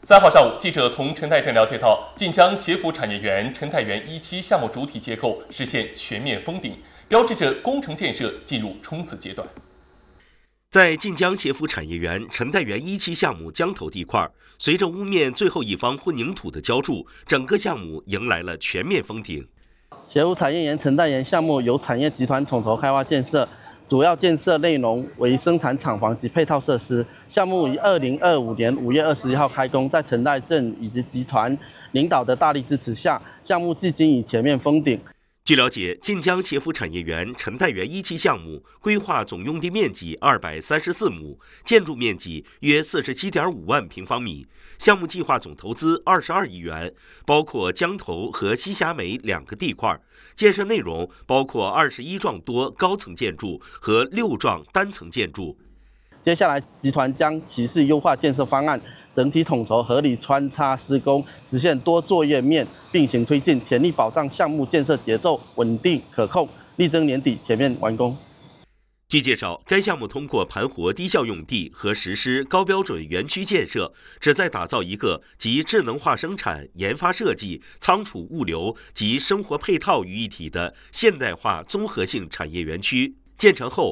3号上午，记者从陈代镇了解到，晋江协福产业园陈代园1期项目主体结构实现全面封顶，标志着工程建设进入冲刺阶段。 在晋江协福产业园陈代园1期项目江头地块，随着屋面最后一方混凝土的浇筑，整个项目迎来了全面封顶。 协福产业园陈代园项目由产业集团统筹开发建设。主要建设内容为生产厂房及配套设施。项目于2025年5月21号开工，在陈代镇以及集团领导的大力支持下，项目至今已全面封顶。 据了解，晋江协福产业园陈代园1期项目规划总用地面积234亩，建筑面积约47.5万平方米。项目计划总投资22亿元，包括江头和西峡美2个地块。建设内容包括21幢多高层建筑和6幢单层建筑。 接下来，集团将持续优化建设方案，整体统筹合理穿插施工，实现多作业面并行推进，全力保障项目建设节奏稳定可控，力争年底全面完工。 据介绍，该项目通过盘活低效用地和实施高标准园区建设，旨在打造一个集智能化生产、研发设计、仓储物流及生活配套于一体的现代化综合性产业园区。建成后，